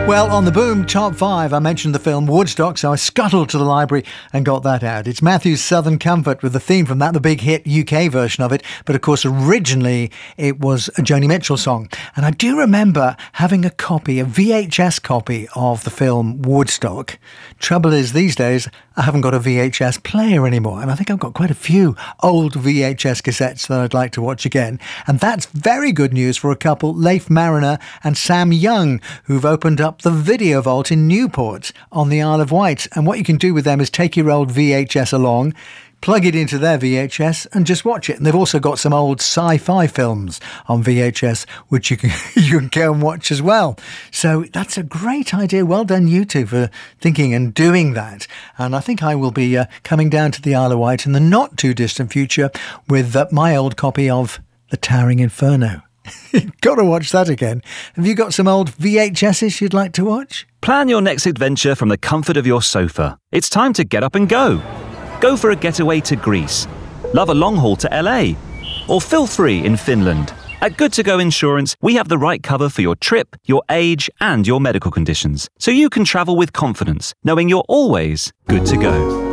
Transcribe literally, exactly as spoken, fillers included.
Well, on the Boom Top five, I mentioned the film Woodstock, so I scuttled to the library and got that out. It's Matthew's Southern Comfort with the theme from that, the big hit U K version of it. But of course, originally it was a Joni Mitchell song. And I do remember having a copy, a V H S copy of the film Woodstock. Trouble is, these days, I haven't got a V H S player anymore. And I think I've got quite a few old V H S cassettes that I'd like to watch again. And that's very good news for a couple, Leif Mariner and Sam Young, who've opened up the Video Vault in Newport on the Isle of Wight. And what you can do with them is take your old V H S along, plug it into their V H S and just watch it. And they've also got some old sci-fi films on V H S, which you can you can go and watch as well. So that's a great idea. Well done, you two, for thinking and doing that. And I think I will be uh, coming down to the Isle of Wight in the not too distant future with uh, my old copy of The Towering Inferno. Got to watch that again. Have you got some old V H S's you'd like to watch? Plan your next adventure from the comfort of your sofa. It's time to get up and go. Go for a getaway to Greece. Love a long haul to L A. Or feel free in Finland. At Good To Go Insurance, we have the right cover for your trip, your age, and your medical conditions. So you can travel with confidence, knowing you're always good to go.